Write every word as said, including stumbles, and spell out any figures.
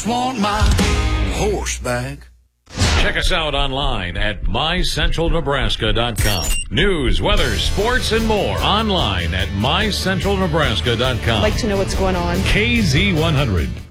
Want my horse back. Check us out online at my central nebraska dot com. News, weather, sports, and more online at my central nebraska dot com. I'd like to know what's going on. K Z one hundred.